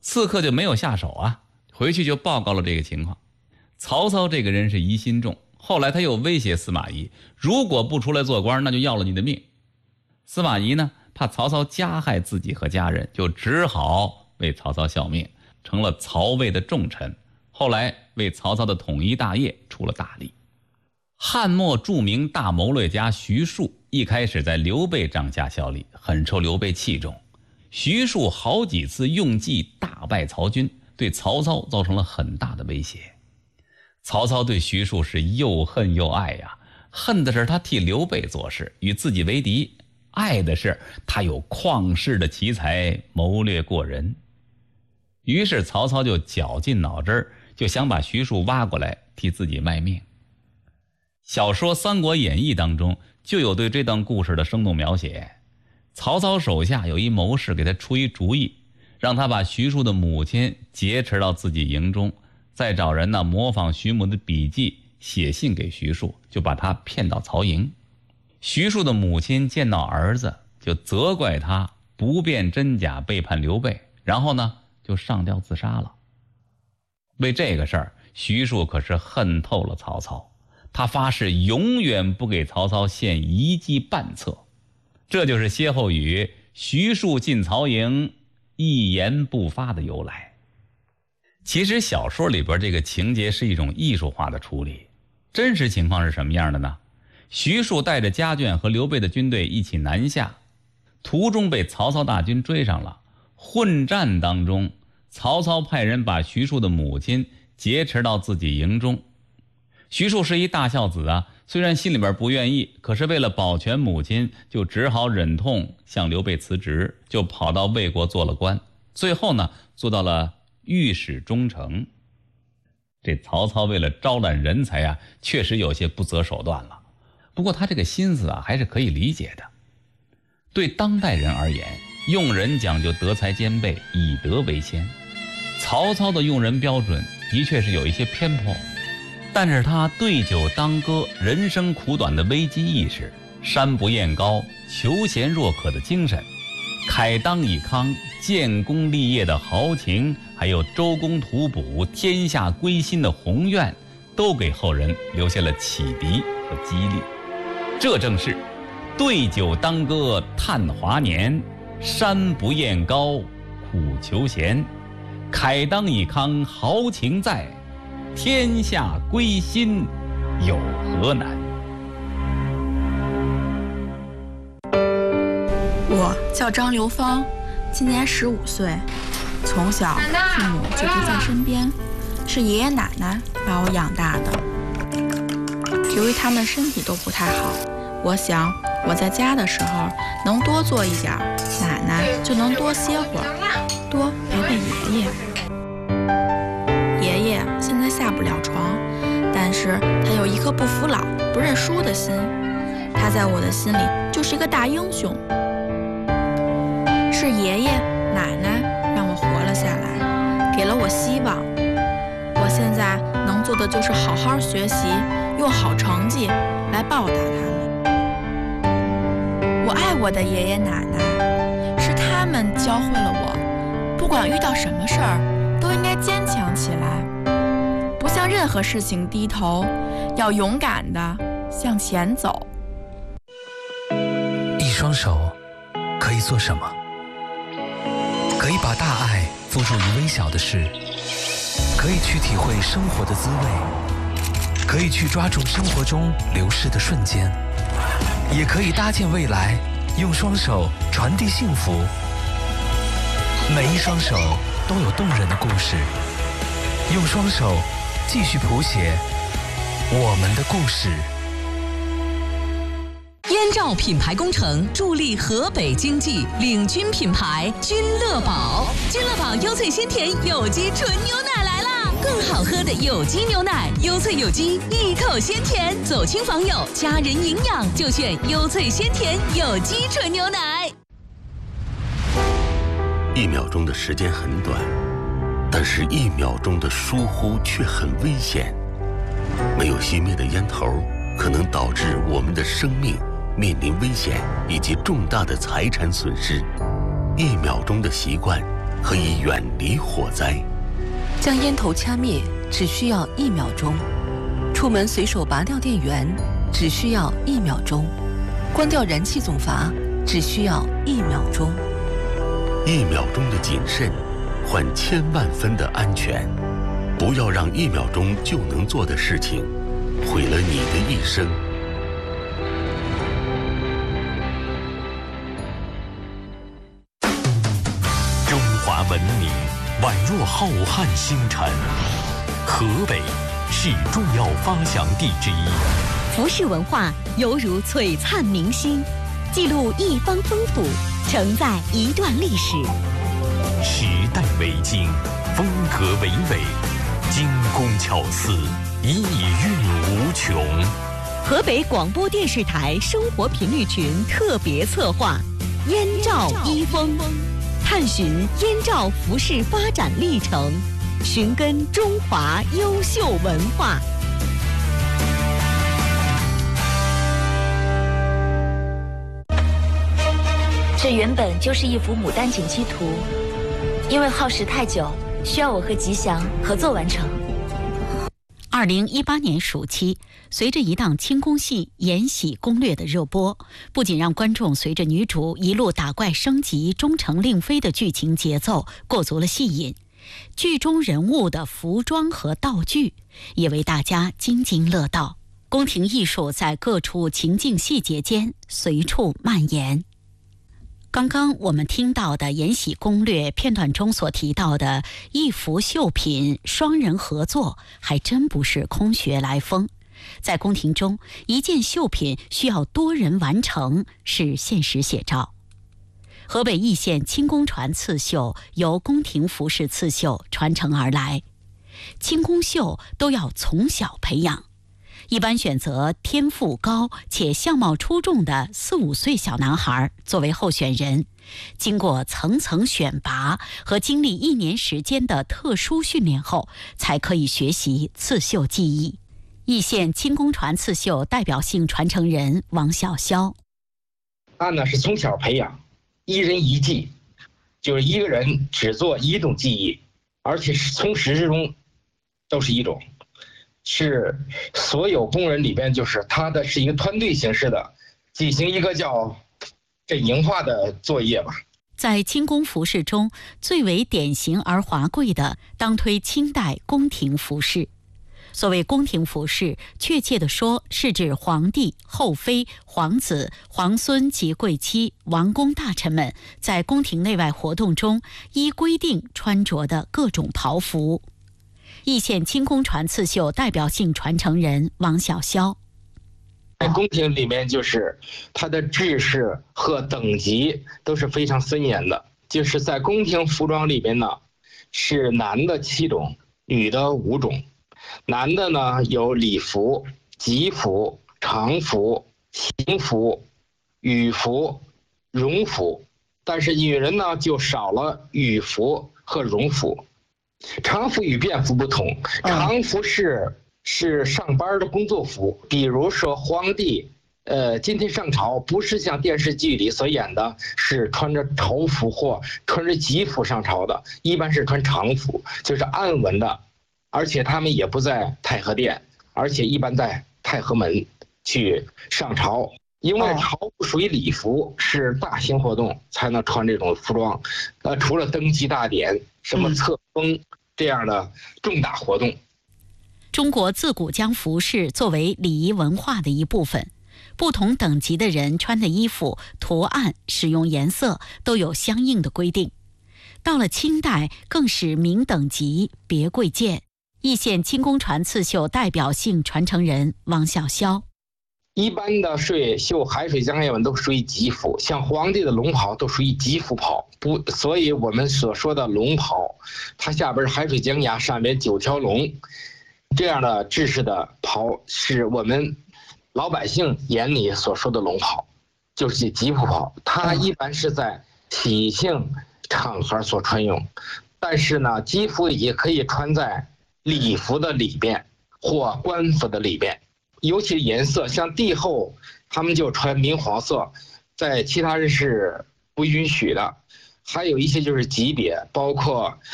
刺客就没有下手啊，回去就报告了这个情况。曹操这个人是疑心重，后来他又威胁司马懿，如果不出来做官，那就要了你的命。司马懿呢，怕曹操加害自己和家人，就只好为曹操效命，成了曹魏的重臣，后来为曹操的统一大业出了大力。汉末著名大谋略家徐庶一开始在刘备帐下效力，很受刘备器重。徐庶好几次用计大败曹军，对曹操造成了很大的威胁。曹操对徐庶是又恨又爱呀，恨的是他替刘备做事，与自己为敌；爱的是他有旷世的奇才，谋略过人。于是曹操就绞尽脑汁，就想把徐庶挖过来替自己卖命。小说《三国演义》当中就有对这段故事的生动描写。曹操手下有一谋士给他出一主意，让他把徐庶的母亲劫持到自己营中，再找人呢模仿徐母的笔记，写信给徐庶，就把他骗到曹营。徐庶的母亲见到儿子，就责怪他不辨真假，背叛刘备，然后呢就上吊自杀了。为这个事儿，徐庶可是恨透了曹操，他发誓永远不给曹操献一计半策。这就是歇后语徐庶进曹营，一言不发的由来。其实小说里边这个情节是一种艺术化的处理，真实情况是什么样的呢？徐庶带着家眷和刘备的军队一起南下，途中被曹操大军追上了。混战当中，曹操派人把徐庶的母亲劫持到自己营中。徐庶是一大孝子啊，虽然心里边不愿意，可是为了保全母亲，就只好忍痛向刘备辞职，就跑到魏国做了官，最后呢做到了御史中丞。这曹操为了招揽人才啊，确实有些不择手段了。不过他这个心思啊，还是可以理解的。对当代人而言，用人讲究德才兼备，以德为先。曹操的用人标准的确是有一些偏颇，但是他对酒当歌，人生苦短的危机意识，山不厌高，求贤若渴的精神，慨当以慷，建功立业的豪情，还有周公吐哺，天下归心的宏愿，都给后人留下了启迪和激励。这正是对酒当歌叹华年，山不厌高苦求贤，慨当以慷豪情在，天下归心有何难。 我叫张刘芳，今年15岁，从小父母就不在身边，是爷爷奶奶把我养大的。由于他们身体都不太好，我想我在家的时候能多做一点，奶奶就能多歇会儿，多陪陪爷爷。爷爷现在下不了床，但是他有一颗不服老、不认输的心，他在我的心里就是一个大英雄。是爷爷奶奶让我活了下来，给了我希望。我现在能做的就是好好学习，用好成绩来报答他们。我爱我的爷爷奶奶，是他们教会了我，不管遇到什么事儿，都应该坚强起来，不向任何事情低头，要勇敢地向前走。 一双手可以做什么？可以把大爱付诸于微小的事，可以去体会生活的滋味，可以去抓住生活中流逝的瞬间，也可以搭建未来，用双手传递幸福。每一双手都有动人的故事，用双手继续谱写我们的故事。 燕赵品牌工程助力河北经济，领军品牌君乐宝。君乐宝优萃鲜甜有机纯牛奶来啦！更好喝的有机牛奶，优萃有机，一口鲜甜，走亲访友，家人营养就选优萃鲜甜有机纯牛奶。 1秒钟的时间很短，但是1秒钟的疏忽却很危险。没有熄灭的烟头，可能导致我们的生命面临危险以及重大的财产损失。1秒钟的习惯， 可以远离火灾。 将烟头掐灭只需要1秒钟，出门随手拔掉电源只需要1秒钟，关掉燃气总阀只需要1秒钟。 1秒钟的谨慎，换1000万分的安全。不要让1秒钟就能做的事情，毁了你的一生。 中华文明宛若浩瀚星辰，河北是重要发祥地之一。 服饰文化犹如璀璨明星，记录一方风土，承载一段历史。 时代为经，风格为纬，精工巧思，意蕴无穷。 河北广播电视台生活频率群特别策划《燕赵衣风》，探寻燕赵服饰发展历程，寻根中华优秀文化。 这原本就是一幅牡丹景区图，因为耗时太久，需要我和吉祥合作完成。 2018年暑期，随着一档清宫戏《延禧攻略》的热播，不仅让观众随着女主一路打怪升级、终成令妃的剧情节奏过足了戏瘾，剧中人物的服装和道具也为大家津津乐道。宫廷艺术在各处情境细节间随处蔓延。刚刚我们听到的《延禧攻略》片段中所提到的一幅绣品双人合作，还真不是空穴来风。在宫廷中，一件绣品需要多人完成，是现实写照。河北易县清宫传刺绣由宫廷服饰刺绣传承而来，清宫绣都要从小培养，一般选择天赋高且相貌出众的4、5岁小男孩作为候选人，经过层层选拔和经历1年时间的特殊训练后，才可以学习刺绣技艺。易县清宫传刺绣代表性传承人王小霄， 他呢是从小培养，1人1技，就是一个人只做一种技艺，而且是从始至终都是一种。是所有工人里边，就是他的是一个团队形式的进行一个叫阵营化的作业吧。 在清宫服饰中，最为典型而华贵的，当推清代宫廷服饰。所谓宫廷服饰，确切地说，是指皇帝、后妃、皇子、皇孙及贵戚、王公大臣们在宫廷内外活动中依规定穿着的各种袍服。易县清宫传刺绣代表性传承人王小霄， 在宫廷里面，就是它的制式和等级都是非常森严的。就是在宫廷服装里边呢，是男的7种，女的5种。男的呢有礼服、吉服、常服、行服、羽服、荣服，但是女人呢就少了羽服和荣服。常服与便服不同，常服是上班的工作服，比如说皇帝今天上朝，不是像电视剧里所演的是穿着朝服或穿着吉服上朝的，一般是穿常服，就是暗纹的，而且他们也不在太和殿，而且一般在太和门去上朝。因为朝服属于礼服，是大型活动才能穿这种服装，除了登基大典、什么册封这样的重大活动。 中国自古将服饰作为礼仪文化的一部分，不同等级的人穿的衣服、图案、使用颜色都有相应的规定。到了清代，更是明等级别贵贱。易县清宫传刺绣代表性传承人王小霄， 一般的绣海水江叶纹都属于吉服，像皇帝的龙袍都属于吉服袍，所以我们所说的龙袍，它下边是海水江崖，上面9条龙，这样的制式的袍是我们老百姓眼里所说的龙袍，就是吉服袍。它一般是在喜庆场合所穿用，但是呢，吉服也可以穿在礼服的里边或官服的里边。尤其颜色，像帝后他们就穿明黄色，在其他人是不允许的。 还有一些就是级别，包括